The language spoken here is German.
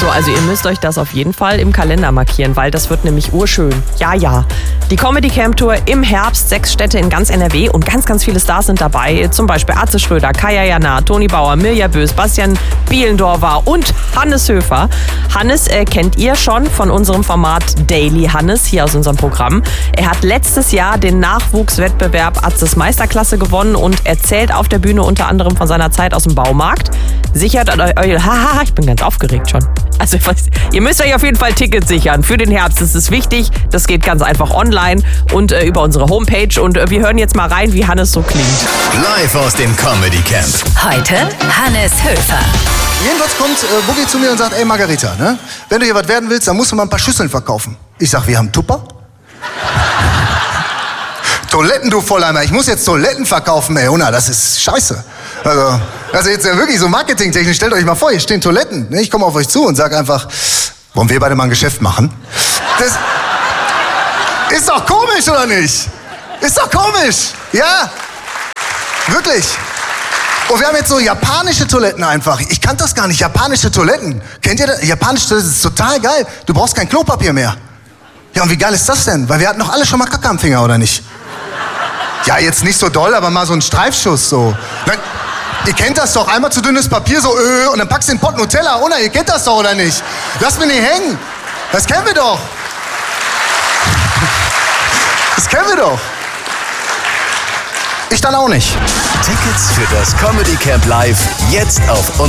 So, also ihr müsst euch das auf jeden Fall im Kalender markieren, weil das wird nämlich urschön. Ja. Die Comedy Camp Tour im Herbst, 6 Städte in ganz NRW und ganz, ganz viele Stars sind dabei. Zum Beispiel Atze Schröder, Kaya Jana, Toni Bauer, Mirja Bös, Bastian Bielendorfer und Hannes Höfer. Hannes kennt ihr schon von unserem Format Daily Hannes hier aus unserem Programm. Er hat letztes Jahr den Nachwuchswettbewerb Atzes Meisterklasse gewonnen und erzählt auf der Bühne unter anderem von seiner Zeit aus dem Baumarkt. Sichert euch, haha, ich bin ganz aufgeregt schon. Also ihr müsst euch auf jeden Fall Tickets sichern für den Herbst. Das ist wichtig. Das geht ganz einfach online und über unsere Homepage. Und wir hören jetzt mal rein, wie Hannes so klingt. Live aus dem Comedy Camp. Heute Hannes Höfer. Jedenfalls kommt Boogie zu mir und sagt, ey Margarita, ne? Wenn du hier was werden willst, dann musst du mal ein paar Schüsseln verkaufen. Ich sag, wir haben Tupper? Toiletten, du Volleimer. Ich muss jetzt Toiletten verkaufen, ey, Una, das ist scheiße. Also jetzt ja wirklich so marketingtechnisch, stellt euch mal vor, hier stehen Toiletten. Ne? Ich komme auf euch zu und sag einfach, wollen wir beide mal ein Geschäft machen? Das ist doch komisch, oder nicht? Ist doch komisch, ja? Wirklich. Und wir haben jetzt so japanische Toiletten einfach. Ich kannte das gar nicht, japanische Toiletten. Kennt ihr das? Japanische Toiletten, das ist total geil. Du brauchst kein Klopapier mehr. Ja, und wie geil ist das denn? Weil wir hatten doch alle schon mal Kacke am Finger, oder nicht? Ja, jetzt nicht so doll, aber mal so ein Streifschuss so. Ihr kennt das doch, einmal zu dünnes Papier, so und dann packst du den Pott Nutella runter. Ihr kennt das doch, oder nicht? Lass mich nicht hängen. Das kennen wir doch. Das kennen wir doch. Ich dann auch nicht. Tickets für das Comedy Camp Live jetzt auf